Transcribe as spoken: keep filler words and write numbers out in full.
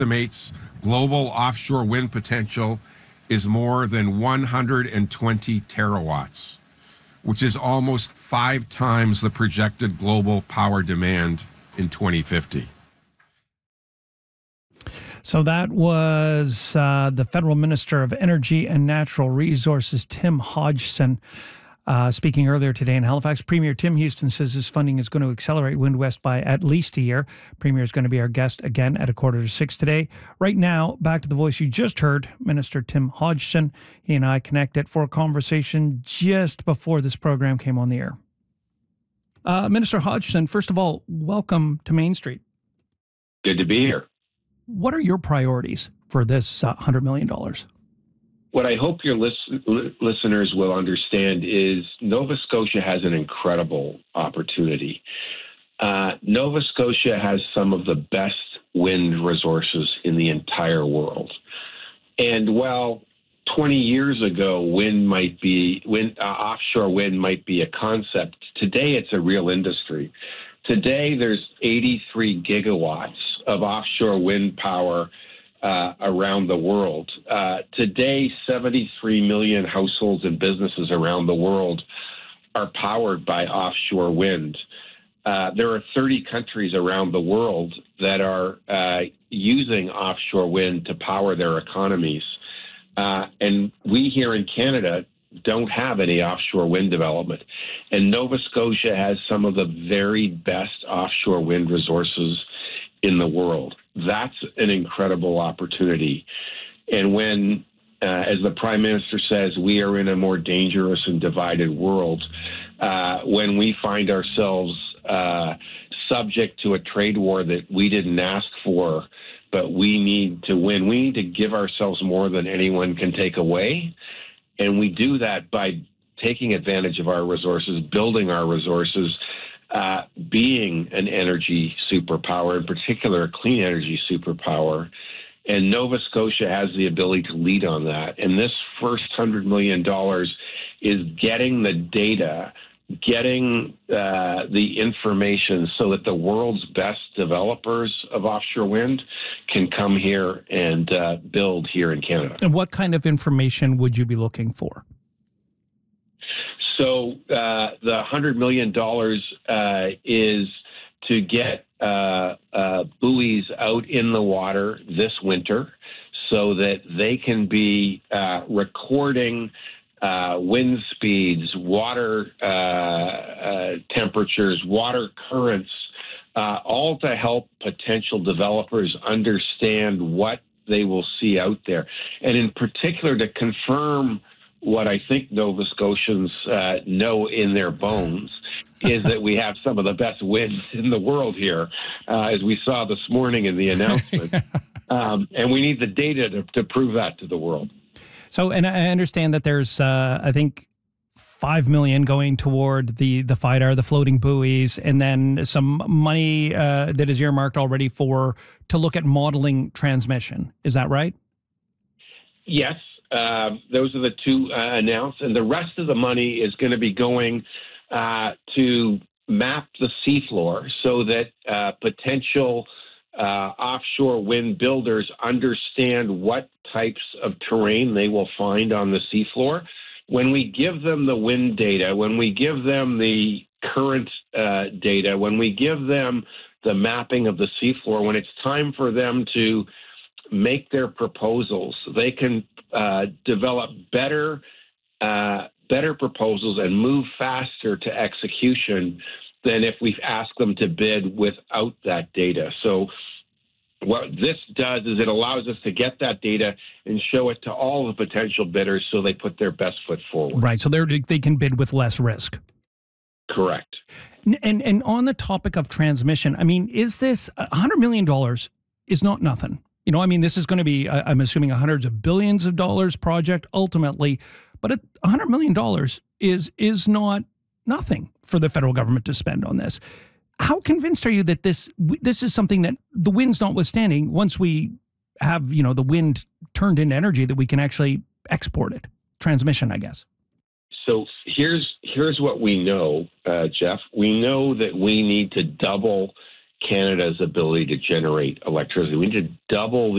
estimates global offshore wind potential is more than one hundred twenty terawatts, which is almost five times the projected global power demand in twenty fifty. So that was uh, the Federal Minister of Energy and Natural Resources, Tim Hodgson, uh, speaking earlier today in Halifax. Premier Tim Houston says this funding is going to accelerate Wind West by at least a year. Premier is going to be our guest again at a quarter to six today. Right now, back to the voice you just heard, Minister Tim Hodgson. He and I connected for a conversation just before this program came on the air. Uh, Minister Hodgson, first of all, welcome to Main Street. Good to be here. What are your priorities for this uh, one hundred million dollars? What I hope your list- listeners will understand is Nova Scotia has an incredible opportunity. Uh, Nova Scotia has some of the best wind resources in the entire world. And while twenty years ago, wind might be, wind, uh, offshore wind might be a concept, today it's a real industry. Today there's eighty-three gigawatts of offshore wind power uh, around the world. Uh, today, seventy-three million households and businesses around the world are powered by offshore wind. Uh, there are thirty countries around the world that are uh, using offshore wind to power their economies. Uh, and we here in Canada don't have any offshore wind development. And Nova Scotia has some of the very best offshore wind resources in the world. That's an incredible opportunity. And when, uh, as the Prime Minister says, we are in a more dangerous and divided world, uh, when we find ourselves uh, subject to a trade war that we didn't ask for, but we need to win, we need to give ourselves more than anyone can take away. And we do that by taking advantage of our resources, building our resources, uh, being an energy superpower, in particular a clean energy superpower. And Nova Scotia has the ability to lead on that. And this first one hundred million dollars is getting the data, getting uh, the information so that the world's best developers of offshore wind can come here and uh, build here in Canada. And what kind of information would you be looking for? So uh, the one hundred million dollars uh, is to get uh, uh, buoys out in the water this winter so that they can be uh, recording Uh, wind speeds, water uh, uh, temperatures, water currents, uh, all to help potential developers understand what they will see out there. And in particular, to confirm what I think Nova Scotians uh, know in their bones is that we have some of the best winds in the world here, uh, as we saw this morning in the announcement. um, and we need the data to, to prove that to the world. So, and I understand that there's, uh, I think, five million going toward the the FIDAR, the floating buoys, and then some money uh, that is earmarked already for to look at modeling transmission. Is that right? Yes, uh, those are the two uh, announced, and the rest of the money is going to be going uh, to map the seafloor so that uh, potential Uh, offshore wind builders understand what types of terrain they will find on the seafloor. When we give them the wind data, when we give them the current uh, data, when we give them the mapping of the seafloor, when it's time for them to make their proposals, they can uh, develop better, uh, better proposals and move faster to execution than if we ask them to bid without that data. So what this does is it allows us to get that data and show it to all the potential bidders so they put their best foot forward. Right, so they they can bid with less risk. Correct. And and on the topic of transmission, I mean, is this one hundred million dollars is not nothing. You know, I mean, this is going to be, I'm assuming, a hundreds of billions of dollars project ultimately, but one hundred million dollars is is not nothing for the federal government to spend on this. How convinced are you that this this is something that, the winds notwithstanding, once we have, you know, the wind turned into energy, that we can actually export it? Transmission, I guess. So here's here's what we know, uh, Jeff. We know that we need to double Canada's ability to generate electricity. We need to double